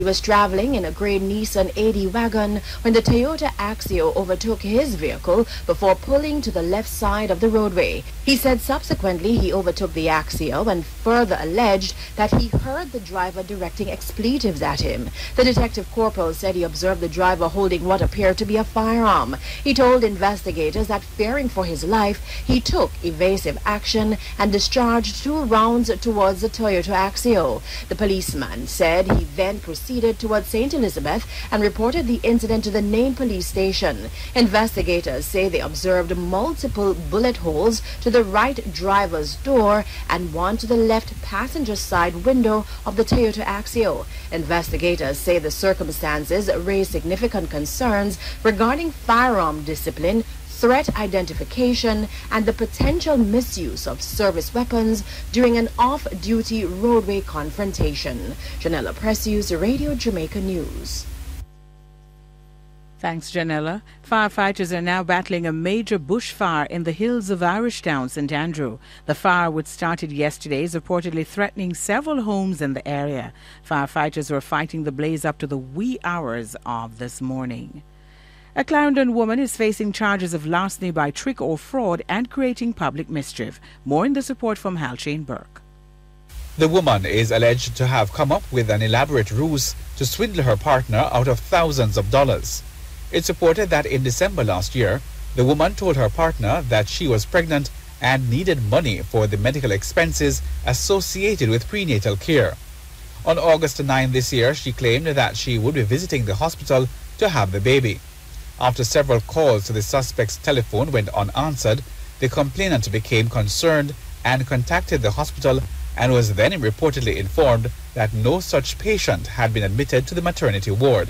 He was traveling in a gray Nissan AD wagon when the Toyota Axio overtook his vehicle before pulling to the left side of the roadway. He said subsequently he overtook the Axio and further alleged that he heard the driver directing expletives at him. The detective corporal said he observed the driver holding what appeared to be a firearm. He told investigators that fearing for his life, he took evasive action and discharged 2 rounds towards the Toyota Axio. The policeman said he then proceeded towards St. Elizabeth and reported the incident to the Nain police station. Investigators say they observed multiple bullet holes to the right driver's door and one to the left passenger side window of the Toyota Axio. Investigators say the circumstances raise significant concerns regarding firearm discipline, threat identification, and the potential misuse of service weapons during an off-duty roadway confrontation. Janella Precious, Radio Jamaica News. Thanks, Janella. Firefighters are now battling a major bushfire in the hills of Irishtown, St. Andrew. The fire, which started yesterday, is reportedly threatening several homes in the area. Firefighters were fighting the blaze up to the wee hours of this morning. A Clarendon woman is facing charges of larceny by trick or fraud and creating public mischief. More in this report from Halshane Burke. The woman is alleged to have come up with an elaborate ruse to swindle her partner out of thousands of dollars. It's reported that in December last year, the woman told her partner that she was pregnant and needed money for the medical expenses associated with prenatal care. On August 9 this year, she claimed that she would be visiting the hospital to have the baby. After several calls to the suspect's telephone went unanswered, the complainant became concerned and contacted the hospital and was then reportedly informed that no such patient had been admitted to the maternity ward.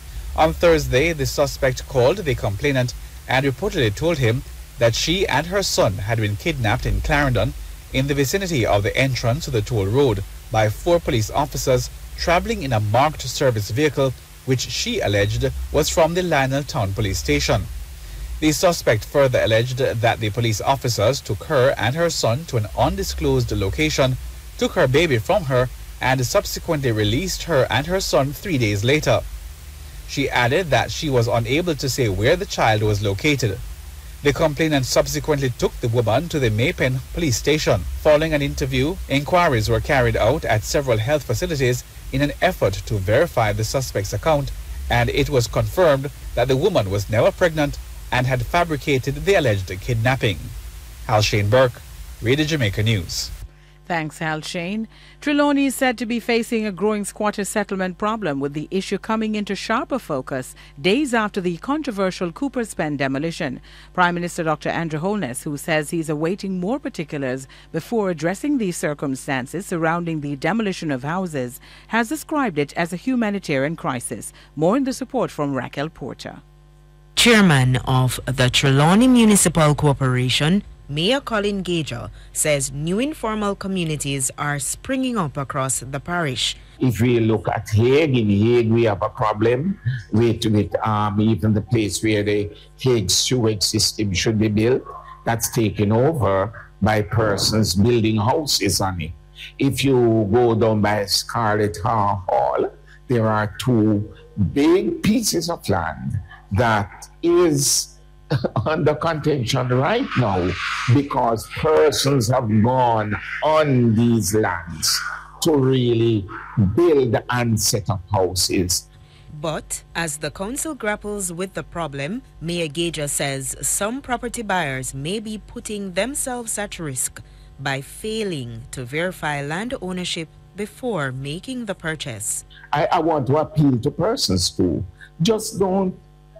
On Thursday, the suspect called the complainant and reportedly told him that she and her son had been kidnapped in Clarendon in the vicinity of the entrance to the toll road by 4 police officers traveling in a marked service vehicle which she alleged was from the Lionel Town police station. The suspect further alleged that the police officers took her and her son to an undisclosed location, took her baby from her, and subsequently released her and her son 3 days later. She added that she was unable to say where the child was located. The complainant subsequently took the woman to the Maypen police station. Following an interview, inquiries were carried out at several health facilities in an effort to verify the suspect's account, and it was confirmed that the woman was never pregnant and had fabricated the alleged kidnapping. Halshane Burke, Radio Jamaica News. Thanks, Halshane. Trelawney is said to be facing a growing squatter settlement problem, with the issue coming into sharper focus days after the controversial Cooper's Pen demolition. Prime Minister Dr. Andrew Holness, who says he's awaiting more particulars before addressing the circumstances surrounding the demolition of houses, has described it as a humanitarian crisis. More in this report from Raquel Porter. Chairman of the Trelawney Municipal Corporation, Mayor Colin Gager, says new informal communities are springing up across the parish. If we look at Hague, in Hague we have a problem with even the place where the Hague sewage system should be built, that's taken over by persons building houses on it. If you go down by Scarlett Hall, there are 2 big pieces of land that is under contention right now because persons have gone on these lands to really build and set up houses. But as the council grapples with the problem, Mayor Gager says some property buyers may be putting themselves at risk by failing to verify land ownership before making the purchase. I want to appeal to persons too. Just don't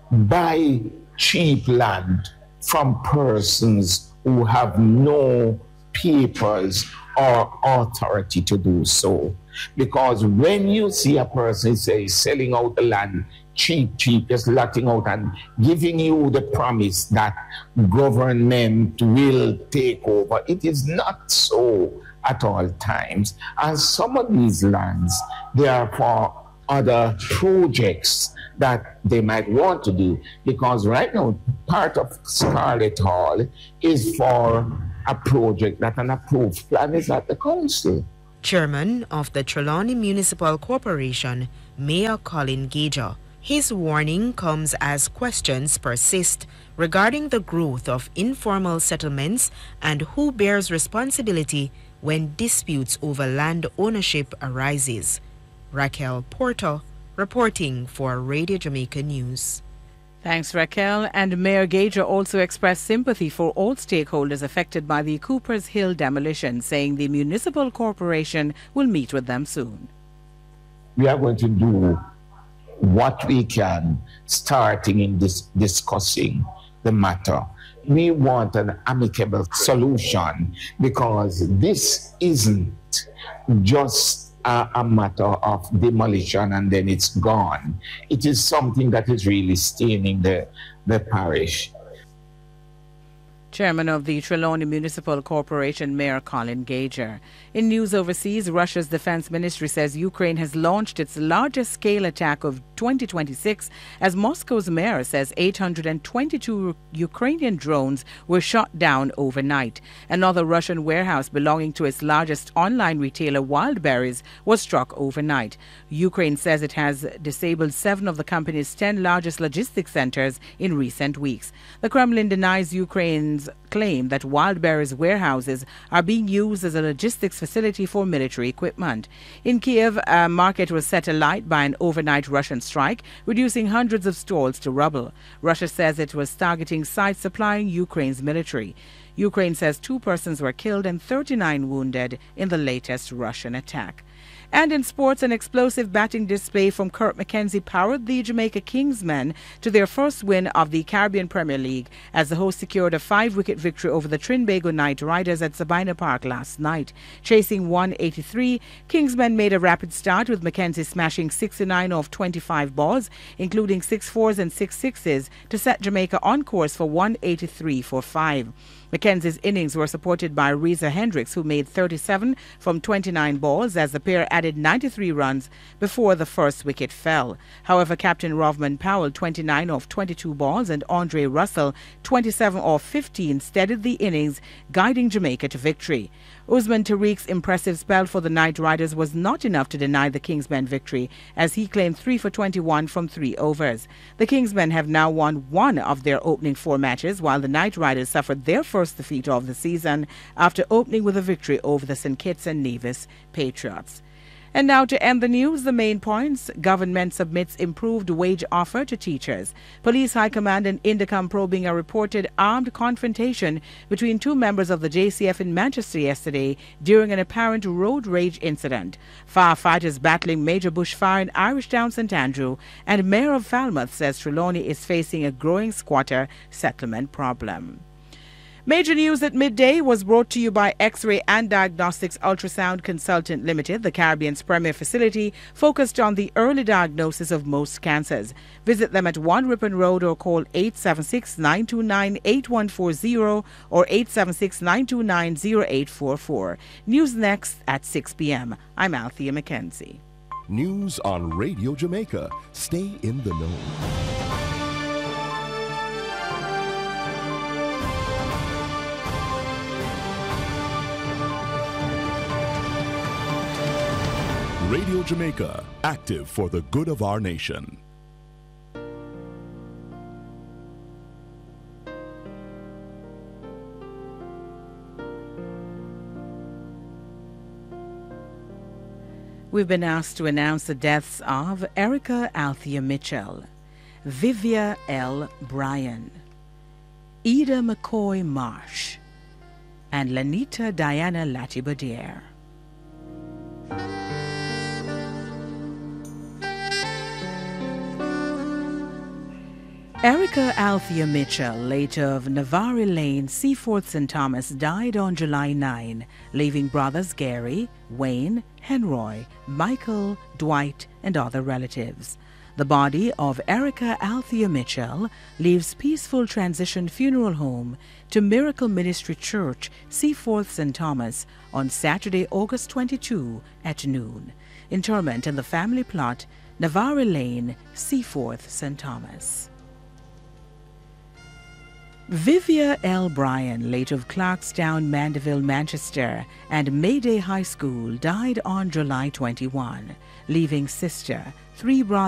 buy cheap land from persons who have no papers or authority to do so. Because when you see a person, say, selling out the land cheap, just letting out and giving you the promise that government will take over, it is not so at all times. And some of these lands, they are for other projects that they might want to do, because right now part of Scarlett Hall is for a project that an approved plan is at the council. Chairman of the Trelawney Municipal Corporation, Mayor Colin Gager. His warning comes as questions persist regarding the growth of informal settlements and who bears responsibility when disputes over land ownership arises. Raquel Porter reporting for Radio Jamaica News. Thanks, Raquel. And Mayor Gager also expressed sympathy for all stakeholders affected by the Coopers Hill demolition, saying the municipal corporation will meet with them soon. We are going to do what we can, starting in discussing the matter. We want an amicable solution because this isn't just a matter of demolition and then it's gone. It is something that is really staining the parish. Chairman of the Trelawney Municipal Corporation, Mayor Colin Gager. In news overseas, Russia's defense ministry says Ukraine has launched its largest scale attack of 2026 as Moscow's mayor says 822 Ukrainian drones were shot down overnight. Another Russian warehouse belonging to its largest online retailer, Wildberries, was struck overnight. Ukraine says it has disabled 7 of the company's 10 largest logistics centers in recent weeks. The Kremlin denies Ukraine's claim that Wildberries warehouses are being used as a logistics facility for military equipment. In Kiev, a market was set alight by an overnight Russian strike, reducing hundreds of stalls to rubble. Russia says it was targeting sites supplying Ukraine's military. Ukraine says 2 persons were killed and 39 wounded in the latest Russian attack. And in sports, an explosive batting display from Kurt McKenzie powered the Jamaica Kingsmen to their first win of the Caribbean Premier League as the host secured a 5-wicket victory over the Trinbago Knight Riders at Sabina Park last night. Chasing 183, Kingsmen made a rapid start with McKenzie smashing 69 off 25 balls, including 6 fours and 6 sixes, to set Jamaica on course for 183 for 5. McKenzie's innings were supported by Reza Hendricks, who made 37 from 29 balls as the pair added 93 runs before the first wicket fell. However, Captain Rovman Powell, 29 off 22 balls, and Andre Russell, 27 off 15, steadied the innings, guiding Jamaica to victory. Usman Tariq's impressive spell for the Knight Riders was not enough to deny the Kingsmen victory, as he claimed 3 for 21 from 3 overs. The Kingsmen have now won 1 of their opening 4 matches, while the Knight Riders suffered their first defeat of the season after opening with a victory over the St. Kitts and Nevis Patriots. And now to end the news, the main points. Government submits improved wage offer to teachers. Police High Command and Indicom probing a reported armed confrontation between 2 members of the JCF in Manchester yesterday during an apparent road rage incident. Firefighters battling major bushfire in Irish Town, St. Andrew, and Mayor of Falmouth says Trelawney is facing a growing squatter settlement problem. Major news at midday was brought to you by X-Ray and Diagnostics Ultrasound Consultant Limited, the Caribbean's premier facility focused on the early diagnosis of most cancers. Visit them at 1 Ripon Road or call 876-929-8140 or 876-929-0844. News next at 6 p.m. I'm Althea McKenzie. News on Radio Jamaica. Stay in the know. Radio Jamaica, active for the good of our nation. We've been asked to announce the deaths of Erica Althea Mitchell, Vivia L. Bryan, Ida McCoy Marsh, and Lanita Diana Latibadier. Erica Althea Mitchell, late of Navarre Lane, Seaforth, St. Thomas, died on July 9, leaving brothers Gary, Wayne, Henroy, Michael, Dwight, and other relatives. The body of Erica Althea Mitchell leaves Peaceful Transition Funeral Home to Miracle Ministry Church, Seaforth, St. Thomas, on Saturday, August 22 at noon. Interment in the family plot, Navarre Lane, Seaforth, St. Thomas. Vivia L. Bryan, late of Clarkstown, Mandeville, Manchester, and Mayday High School, died on July 21, leaving sister, 3 brothers